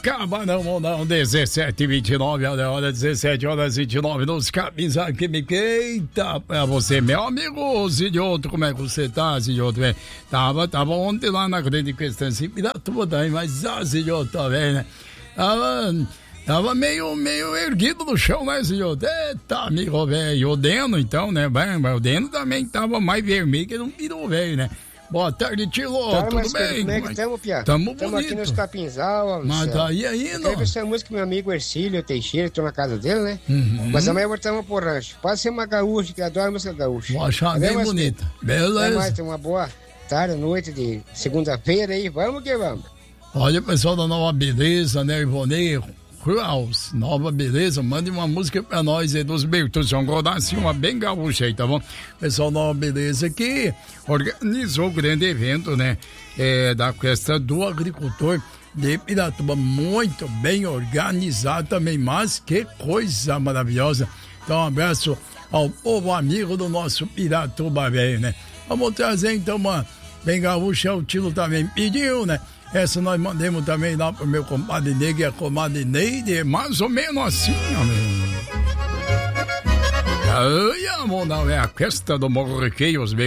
acaba não, 17h29, hora 17h29, nos camisa que me queita pra você, meu amigo Zidioto, como é que você tá, Zidioto? Tava ontem lá na grande questão, assim, Piratuba também, mas Zidioto também, né? Tava meio erguido no chão, né, Zidioto? Eita, amigo velho, o Deno então, né, o Deno também tava mais vermelho que não virou velho, né? Boa tarde, Tilo, tudo bem? Como é que estamos, Pia? Tamo aqui nos Capinzal. Mas daí ainda. Eu quero ver essa música, meu amigo Ercílio Teixeira, estou na casa dele, né? Mas amanhã voltamos pro rancho. Pode ser uma gaúcha, que adora música gaúcha. Vou achar bem bonita. Beleza. Até mais, uma boa tarde, noite de segunda-feira aí. Vamos que vamos. Olha, pessoal da Nova Beleza, né, Ivonei Kraus, Nova Beleza, mande uma música pra nós aí dos Bertos, vamos rodar assim uma bem gaúcha aí, tá bom? Pessoal Nova Beleza que organizou o grande evento, né, da festa do agricultor de Piratuba, muito bem organizado também, mas que coisa maravilhosa. Então um abraço ao povo amigo do nosso Piratuba velho, né? Vamos trazer então uma bem gaúcha, o Tilo também pediu, né? Essa nós mandamos também lá pro meu compadre Neide e a comadre Neide, mais ou menos assim, amigo. Ai, amor, não é a festa do Morro Requeio,